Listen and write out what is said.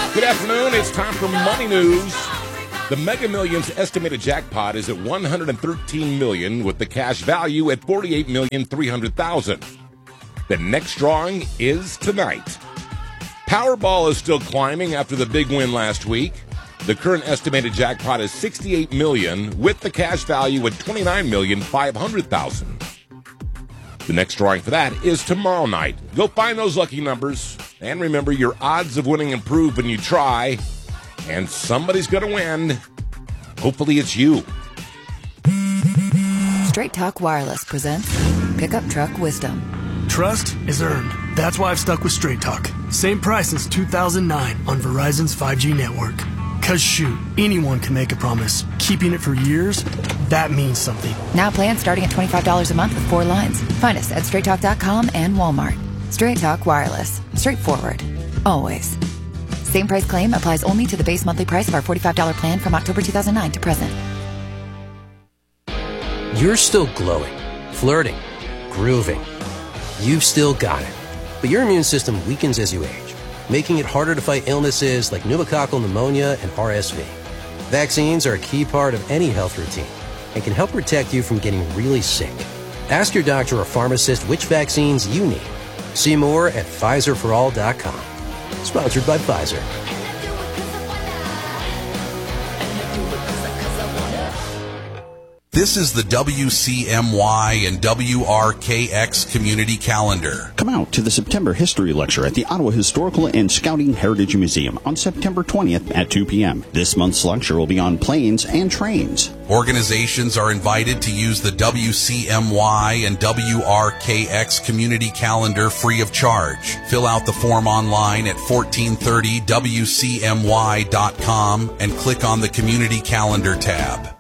Good afternoon. It's time for Money News. The Mega Millions estimated jackpot is at $113 million, with the cash value at $48,300,000. The next drawing is tonight. Powerball is still climbing after the big win last week. The current estimated jackpot is $68 million, with the cash value at $29,500,000. The next drawing for that is tomorrow night. Go find those lucky numbers. And remember, your odds of winning improve when you try. And somebody's going to win. Hopefully it's you. Straight Talk Wireless presents Pickup Truck Wisdom. Trust is earned. That's why I've stuck with Straight Talk. Same price since 2009 on Verizon's 5G network. Cause shoot, anyone can make a promise. Keeping it for years, that means something. Now plans starting at $25 a month with 4 lines. Find us at straighttalk.com and Walmart. Straight Talk Wireless. Straightforward. Always. Same price claim applies only to the base monthly price of our $45 plan from October 2009 to present. You're still glowing, flirting, grooving. You've still got it. But your immune system weakens as you age, making it harder to fight illnesses like pneumococcal pneumonia and RSV. Vaccines are a key part of any health routine and can help protect you from getting really sick. Ask your doctor or pharmacist which vaccines you need. See more at PfizerForAll.com. Sponsored by Pfizer. This is the WCMY and WRKX Community Calendar. Come out to the September History Lecture at the Ottawa Historical and Scouting Heritage Museum on September 20th at 2 p.m. This month's lecture will be on planes and trains. Organizations are invited to use the WCMY and WRKX Community Calendar free of charge. Fill out the form online at 1430WCMY.com and click on the Community Calendar tab.